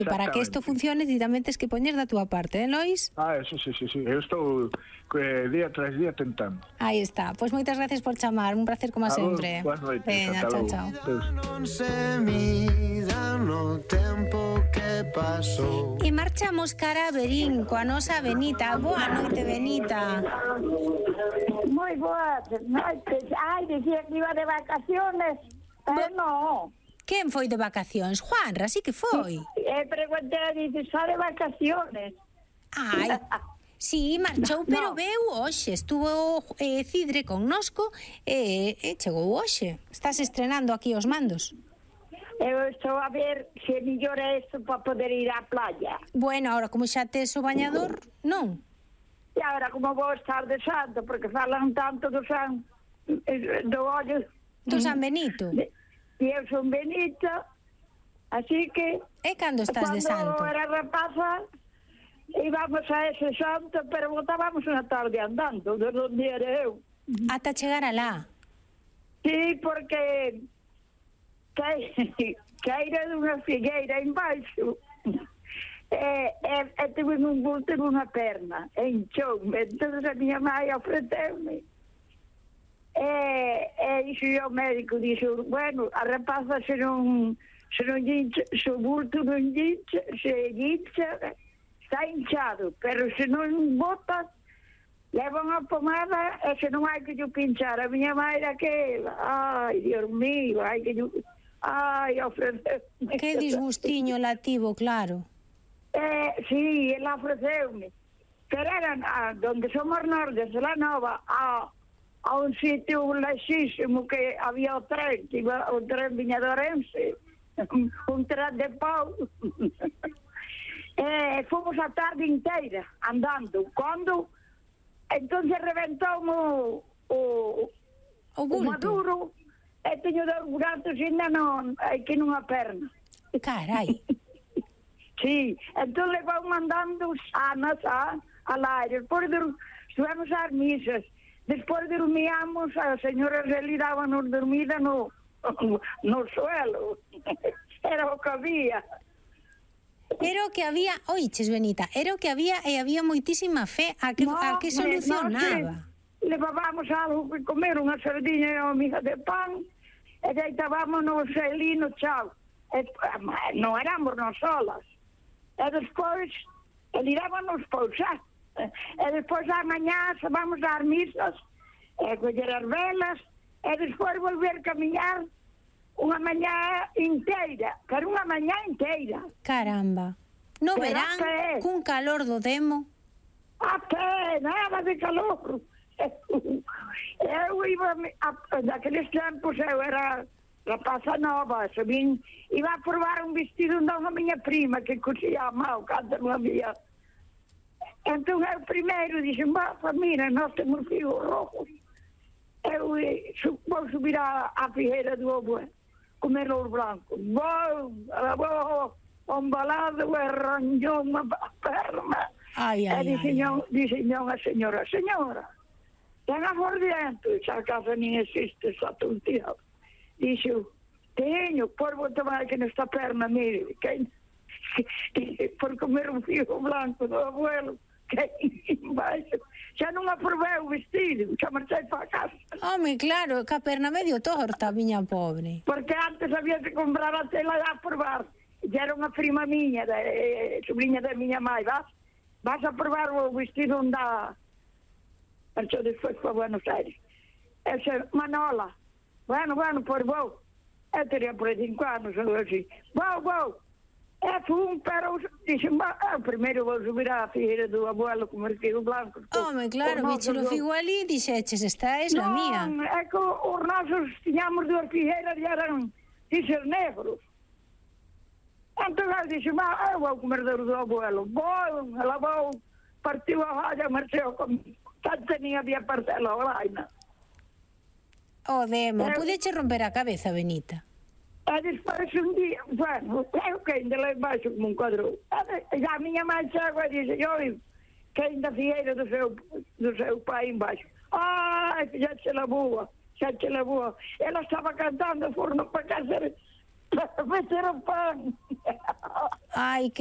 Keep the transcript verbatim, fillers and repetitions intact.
E para que isto funcione, ti tamén tens que poñer da túa parte, eh, Lois? Ah, sí, sí, sí, sí. Eu estou eh, día tras día tentando. Aí está. Pois moitas gracias por chamar, un placer como A vos, sempre. boas noites. Veña, Ata chao, logo. chao. Deus. Non se mida no tempo que pasou. E marchamos cara a Verín, coa nosa Benita. Boa noite, Benita. Moi boas noites. Ai, dicía que iba de vacaciones. Pero non. Quen foi de vacacións? Juanra, sí que foi. E preguntei, dice, xa de vacaciones. Ai, sí, marchou, pero No. veu hoxe. Estuvo eh, Cidre connosco e eh, chegou hoxe. Estás estrenando aquí os mandos. Eu estou a ver se mellor é isto para poder ir á playa. Bueno, ahora como xa tes o bañador, non? E agora como vou estar de santo, porque falan tanto do san, do ollo. Tu San Benito. E eu son Benita, así que... E cando estás de santo? Cando era rapaza, íbamos a ese santo, pero botábamos unha tarde andando, de onde era eu. Ata chegar alá. Sí, porque cai, caíra dunha figueira embaixo e, e, e tuve un bulto nunha perna, e hinchoume. Entón a miña mãe ofreceume. E, e dixo ao médico, dixo, bueno, a rapaza se non se non hincha, se o bulto non hincha, se hincha, está hinchado, pero se non botas, levan a pomada e se non hai que yo pinchar. A miña mãe era aquela, ai, Dios mío, hai que yo, ai, ofreceume. Que disgustiño lativo, claro. Eh, sí, ela ofreceume. Pero era a, donde somos nós, desde La Nova, a a un sitio lexísimo que había o tren, que iba, o tren viña de Orense, un tren de pau. E fomos a tarde inteira andando. Cando entonces reventou o, o, O o bulto. maduro e teño dous buratos ainda non, aquí nunha perna. Carai. Sí, entón levou mandando sanas a, al aire. Despois de, estivemos ás misas. Despois dormíamos, a señora Zeli daba-nos dormida no, no suelo. Era o que había. Era o que había, oiches, Benita, era o que había e había moitísima fe a que, No, a que solucionaba. No, levábamos algo que comer, unha sardinha e unha miga de pan, e deitábamos no Zeli no chao. E, non éramos nós solas. E despois, ele dábamos pousar. E despois a mañá vamos dar misas e coller as velas e despois volver camiñar unha mañá inteira, pero unha mañá inteira. Caramba. No Pero verán, a pé. cun calor do demo. A pé, nada de calor. Eu iba a, daqueles tempos eu era rapaza nova, sabín, iba a probar un vestido da miña prima que cosía a mão, cando non había. Entón eu primeiro dixen, basta, mira, nós temos figos rojos. Eu eh, vou subir a, a figueira do avô, comer os blancos. Vou, vou, embalado e arranjou unha perna. Ai, ai, e ai. diseñou a señora, señora, ten aguardiente, xa a casa nin existe, xa tonteado. Dixo, teño, por vou tomar que nesta perna, mire, que por comer un figo blanco do abuelo, que embaixo, xa non aprobei o vestido, xa marchei para casa. Home, claro, que a perna medio torta, miña pobre. Porque antes había que comprar a tela e a probar. E era unha prima miña, de, eh, sobrinha da miña mãe, vas? Vas a probar o vestido onde a... Marchou despois para Buenos Aires. E xe, Manola, bueno, bueno, pois vou. Eu teria por aí cinco anos, ou assim. Vou, vou. É fum, pero dixen, eu primeiro vou subir á figueira do abuelo com o figo blanco. Home, claro, bicho, figo ali, dixeches, esta é a mía. Non, é que os nosos tiñamos dúas figueiras e eran dixes negros. Entón eu dixen, eu vou comer do abuelo. Vou, ela vou, partiu a valla, marcheu comigo. Tanto nem había parcela olaina. O demo, Eu- pudeche romper a cabeza, Benita. E despois un día, bueno, eu que ainda lá embaixo como un cuadro. E a miña mãe chegou e dixe, oi, que ainda figueira do seu, do seu pai embaixo. Ai, xa che la boa, xa che la boa. Ela estaba cantando, foron para casa para facer o pan. Ai,